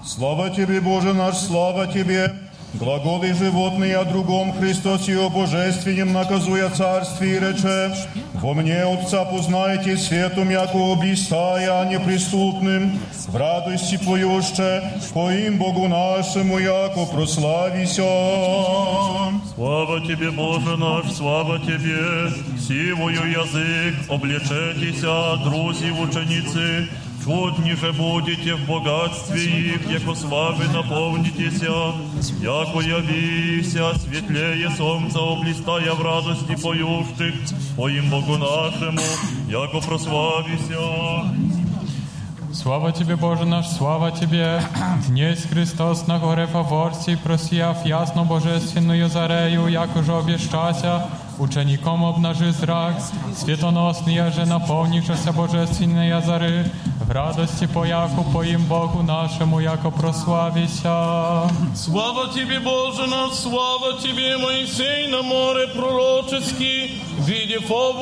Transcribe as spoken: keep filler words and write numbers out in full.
Слава Тебе, Боже наш, слава Тебе! Глаголы животные о другом Христос его божественным наказуя царстве и рече: «Во мне Отца познайте светом, яко обистая неприступным, в радости поюще, по им Богу нашему, яко прославися». Слава Тебе, Боже наш, слава Тебе! Сивою язык облечетеся, друзі в ученицы, чудніше будете в богатстве их, яко славы наполнитеся, яко явися, светлее солнца облистая в радости поющих, по им Богу нашему, яко прославися. Слава Тебе, Боже наш, слава Тебе! Днесь Христос на горе Фаворсій просияв ясно божественную зарею, яко же обещася, учеником обнажи зрак, светоносные же наполнившися божественные зары, в радости пояку по им Богу нашему, яко прославися. Слава Тебе, Боже наш, слава Тебе, Моисей на море пророческий, видев